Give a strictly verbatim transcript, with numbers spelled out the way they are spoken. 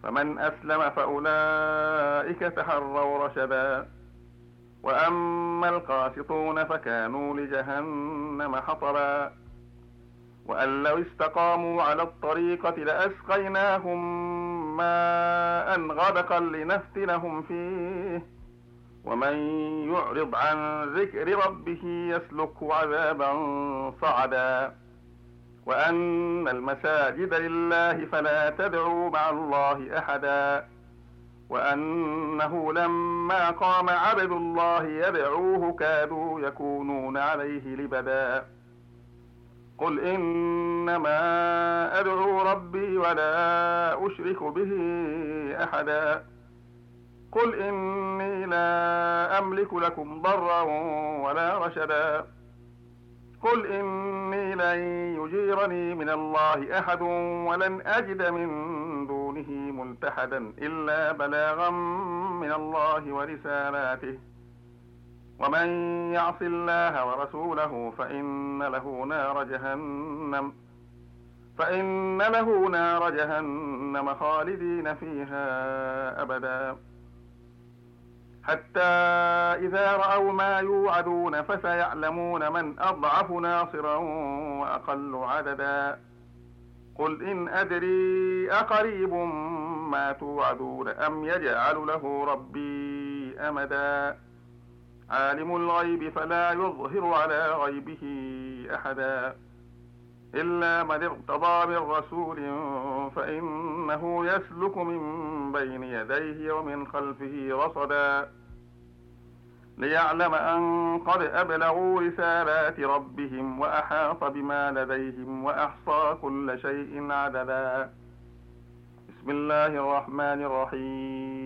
فمن أسلم فأولئك تحروا رشدا وأما القاسطون فكانوا لجهنم حطبا وأن لو استقاموا على الطريقة لأسقيناهم ماء غدقا لنفتنهم فيه ومن يعرض عن ذكر ربه يسلكه عذابا صعدا وأن المساجد لله فلا تدعوا مع الله أحدا وأنه لما قام عبد الله يدعوه كادوا يكونون عليه لبدا قل إنما أدعو ربي ولا أشرك به أحدا قل إني لا أملك لكم ضرا ولا رشدا قل إني لن يجيرني من الله أحد ولن أجد من دونه ملتحدا إلا بلاغا من الله ورسالاته ومن يعص الله ورسوله فإن له نار جهنم فإن له نار جهنم خالدين فيها أبدا حتى إذا رأوا ما يوعدون فسيعلمون من أضعف ناصرا وأقل عددا قل إن أدري أقريب ما توعدون أم يجعل له ربي أمدا عالم الغيب فلا يظهر على غيبه أحدا إلا من ارتضى من رسول فإنه يسلك من بين يديه ومن خلفه رصدا ليعلم أن قد أبلغوا رسالات ربهم وأحاط بما لديهم وأحصى كل شيء عددا بسم الله الرحمن الرحيم